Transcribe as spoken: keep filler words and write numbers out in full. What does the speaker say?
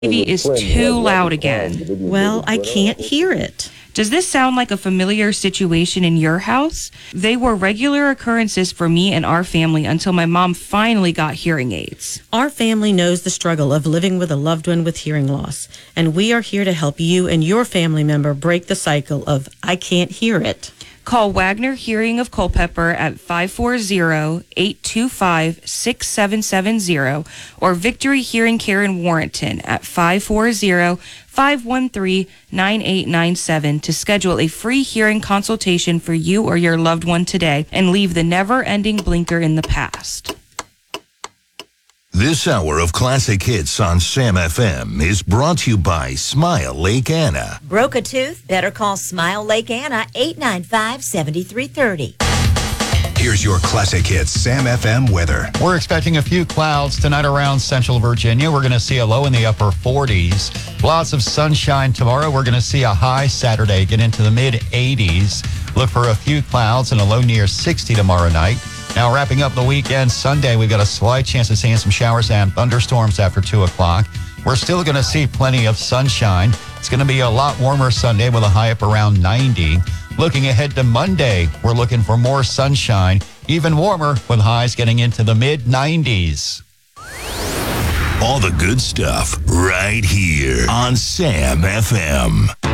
T V is too loud again. Well, I can't hear it. Does this sound like a familiar situation in your house? They were regular occurrences for me and our family until my mom finally got hearing aids. Our family knows the struggle of living with a loved one with hearing loss, and we are here to help you and your family member break the cycle of I can't hear it. Call Wagner Hearing of Culpeper at five four zero, eight two five, six seven seven zero or Victory Hearing Care in Warrenton at five four zero, five one three, nine eight nine seven to schedule a free hearing consultation for you or your loved one today and leave the never-ending blinker in the past. This hour of classic hits on Sam F M is brought to you by Smile Lake Anna. Broke a tooth? Better call Smile Lake Anna, eight nine five, seven three three zero. Here's your classic hits Sam F M weather. We're expecting a few clouds tonight around central Virginia. We're going to see a low in the upper forties. Lots of sunshine tomorrow. We're going to see a high Saturday get into the mid eighties. Look for a few clouds and a low near sixty tomorrow night. Now, wrapping up the weekend, Sunday, we've got a slight chance of seeing some showers and thunderstorms after two o'clock. We're still going to see plenty of sunshine. It's going to be a lot warmer Sunday with a high up around ninety. Looking ahead to Monday, we're looking for more sunshine, even warmer with highs getting into the mid nineties. All the good stuff right here on Sam F M.